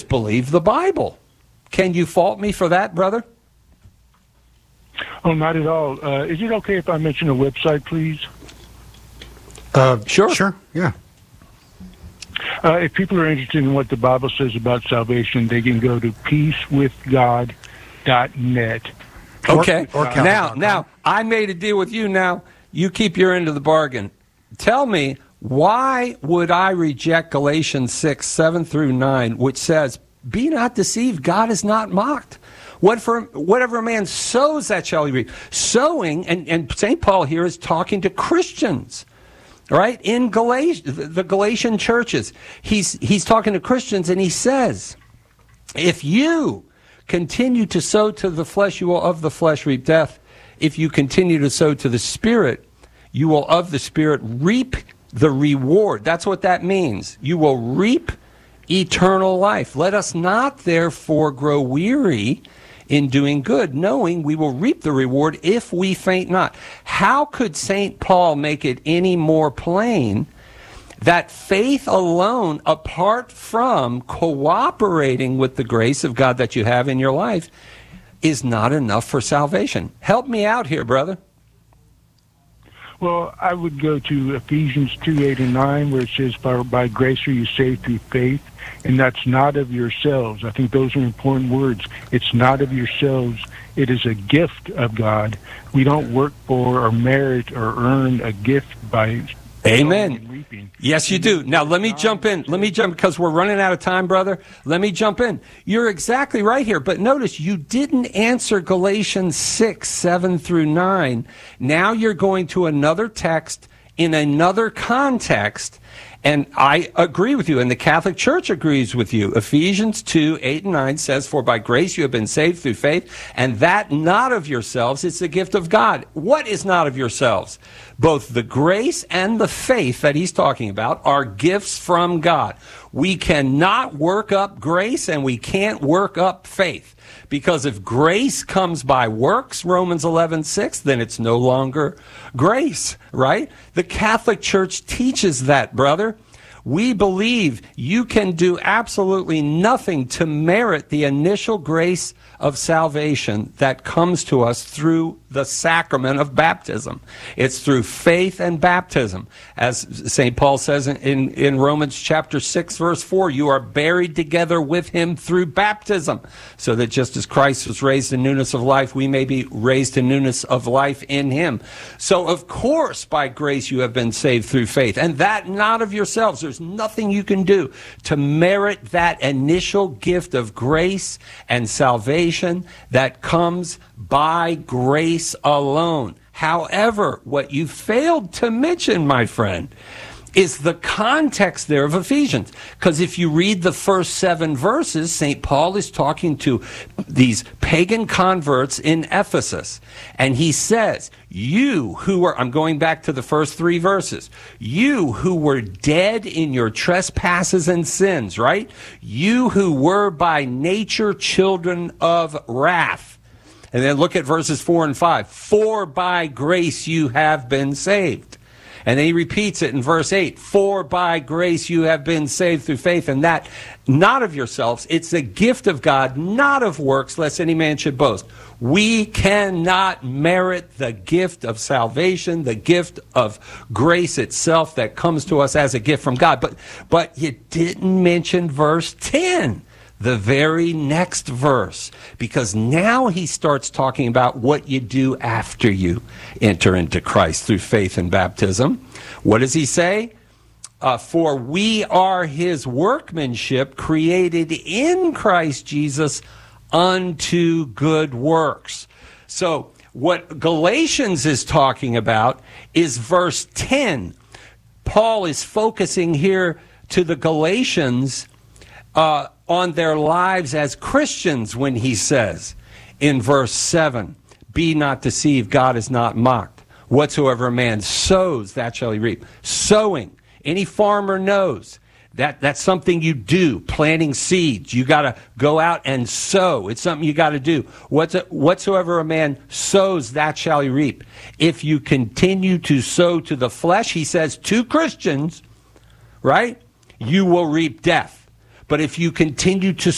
just believe the Bible. Can you fault me for that, brother? Oh, not at all. Is it okay if I mention a website, please? Sure. Sure, yeah. If people are interested in what the Bible says about salvation, they can go to peacewithgod.net. Okay. Or now, I made a deal with you. Now, you keep your end of the bargain. Tell me, why would I reject Galatians 6, 7 through 9, which says, be not deceived, God is not mocked. Whatever a man sows, that shall he reap. Sowing, and St. Paul here is talking to Christians, right? In the Galatian churches. He's talking to Christians, and he says, if you continue to sow to the flesh, you will of the flesh reap death. If you continue to sow to the Spirit, you will of the Spirit reap the reward. That's what that means. You will reap eternal life. Let us not therefore grow weary in doing good, knowing we will reap the reward if we faint not. How could St. Paul make it any more plain that faith alone, apart from cooperating with the grace of God that you have in your life, is not enough for salvation? Help me out here, brother. Well, I would go to Ephesians 2, 8, and 9, where it says, by grace are you saved through faith, and that's not of yourselves. I think those are important words. It's not of yourselves. It is a gift of God. We don't work for or merit or earn a gift by Amen. Yes, you do. Now, let me jump in. Because we're running out of time, brother. Let me jump in. You're exactly right here. But notice, you didn't answer Galatians 6, 7 through 9. Now you're going to another text in another context. And I agree with you, and the Catholic Church agrees with you. Ephesians 2, 8 and 9 says, for by grace you have been saved through faith, and that not of yourselves, it's the gift of God. What is not of yourselves? Both the grace and the faith that he's talking about are gifts from God. We cannot work up grace, and we can't work up faith. Because if grace comes by works, Romans 11:6, then it's no longer grace, right? The Catholic Church teaches that, brother. We believe you can do absolutely nothing to merit the initial grace of salvation that comes to us through the sacrament of baptism. It's through faith and baptism. As St. Paul says in Romans chapter 6, verse 4, you are buried together with him through baptism, so that just as Christ was raised in newness of life, we may be raised in newness of life in him. So, of course, by grace you have been saved through faith, and that not of yourselves. There's nothing you can do to merit that initial gift of grace and salvation that comes by grace alone. However, what you failed to mention, my friend, is the context there of Ephesians. Because if you read the first 7 verses, St. Paul is talking to these pagan converts in Ephesus. And he says, you who were, I'm going back to the first 3 verses, you who were dead in your trespasses and sins, right? You who were by nature children of wrath. And then look at verses 4 and 5. For by grace you have been saved. And then he repeats it in verse 8. For by grace you have been saved through faith, and that not of yourselves. It's a gift of God, not of works, lest any man should boast. We cannot merit the gift of salvation, the gift of grace itself that comes to us as a gift from God. But you didn't mention verse 10. The very next verse, because now he starts talking about what you do after you enter into Christ through faith and baptism. What does he say? For we are his workmanship, created in Christ Jesus unto good works. So what Galatians is talking about is verse 10. Paul is focusing here to the Galatians on their lives as Christians when he says in verse 7, be not deceived, God is not mocked. Whatsoever a man sows, that shall he reap. Sowing, any farmer knows that's something you do, planting seeds. You got to go out and sow. It's something you got to do. Whatsoever a man sows, that shall he reap. If you continue to sow to the flesh, he says to Christians, right, you will reap death. But if you continue to